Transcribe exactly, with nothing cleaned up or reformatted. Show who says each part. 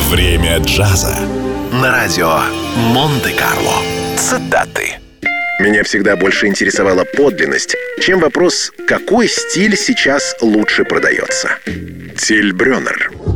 Speaker 1: Время джаза. На радио Монте-Карло. Цитаты.
Speaker 2: Меня всегда больше интересовала подлинность, чем вопрос, какой стиль сейчас лучше продается. Тиль Брюнер.